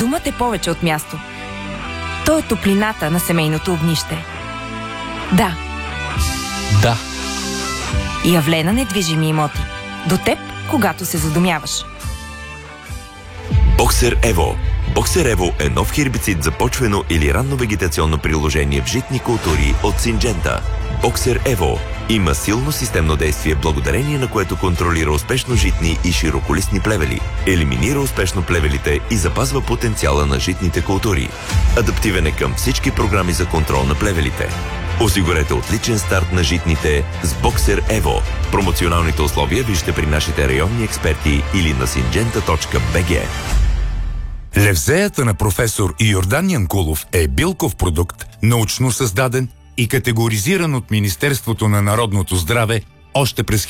Домът е повече от място. Той е топлината на семейното огнище. Да. Да. Явле на недвижими имоти. До теб, когато се задумяваш. Боксер Ево. Боксер Ево е нов хербицид за почвено или ранно вегетационно приложение в житни култури от Синджента. Боксер Ево има силно системно действие, благодарение на което контролира успешно житни и широколистни плевели, елиминира успешно плевелите и запазва потенциала на житните култури. Адаптивен е към всички програми за контрол на плевелите. Осигурете отличен старт на житните с Боксер Ево. Промоционалните условия вижте при нашите районни експерти или на syngenta.bg. Левзеята на професор Йордан Янкулов е билков продукт, научно създаден и категоризиран от Министерството на народното здраве още през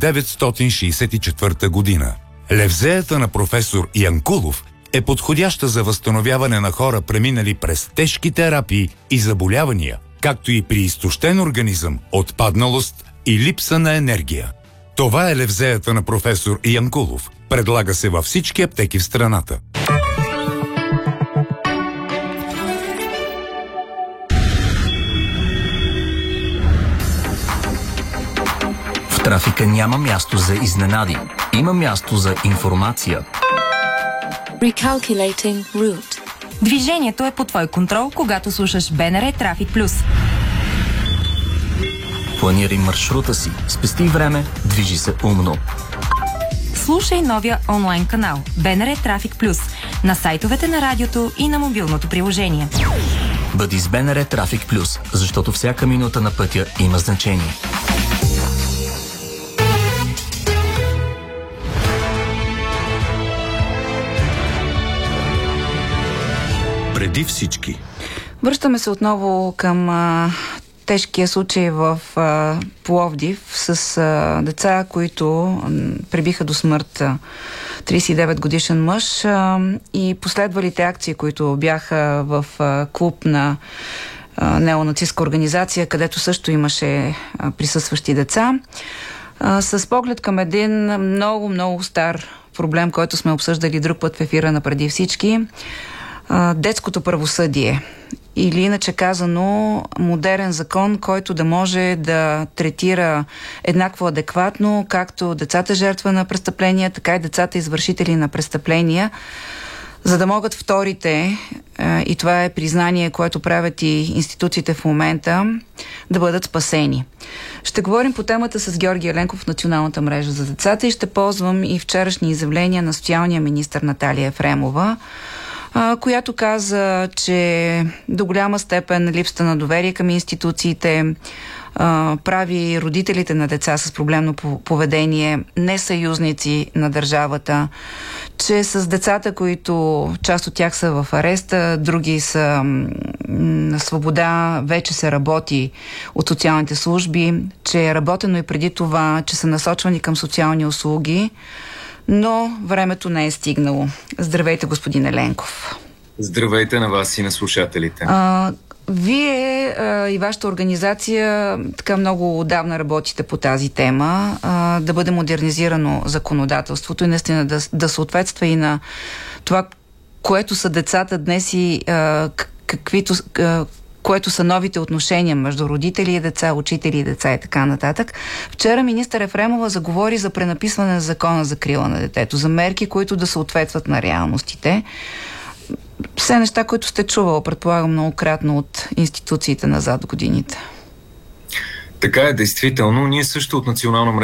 1964 година. Левзеята на професор Янкулов е подходяща за възстановяване на хора, преминали през тежки терапии и заболявания, както и при изтощен организъм, отпадналост и липса на енергия. Това е левзеята на професор Янкулов. Предлага се във всички аптеки в страната. В трафика няма място за изненади. Има място за информация. Recalculating route. Движението е под твой контрол, когато слушаш БНР Трафик Плюс. Планирай маршрута си, спести време, движи се умно. Слушай новия онлайн канал БНР Трафик Плюс на сайтовете на радиото и на мобилното приложение. Бъди с БНР Трафик Плюс, защото всяка минута на пътя има значение. Преди всички. Връщаме се отново към тежкия случай в Пловдив с деца, които пребиха до смърт 39 годишен мъж и последвалите акции, които бяха в клуб на неонацистска организация, където също имаше присъстващи деца. С поглед към един много стар проблем, който сме обсъждали друг път в ефира на Преди всички, детското правосъдие. Или иначе казано, модерен закон, който да може да третира еднакво адекватно както децата жертва на престъпления, така и децата извършители на престъпления, за да могат вторите, и това е признание, което правят и институциите в момента, да бъдат спасени. Ще говорим по темата с Георги Еленков в Националната мрежа за децата и ще ползвам и вчерашни изявления на социалния министър Наталия Ефремова, която каза, че до голяма степен липсата на доверие към институциите прави родителите на деца с проблемно поведение несъюзници на държавата, че с децата, които част от тях са в ареста, други са на свобода, вече се работи от социалните служби, че е работено и преди това, че са насочвани към социални услуги, но времето не е стигнало. Здравейте, господин Еленков. Здравейте на вас и на слушателите. Вие и вашата организация така много отдавна работите по тази тема, да бъде модернизирано законодателството и наистина да съответства и на това, което са децата днес и което са новите отношения между родители и деца, учители и деца и така нататък. Вчера министър Ефремова заговори за пренаписване на закона за закрила на детето, за мерки, които да съответстват на реалностите. Все неща, които сте чувала, предполагам, многократно от институциите назад годините. Така е, действително. Ние също от Национална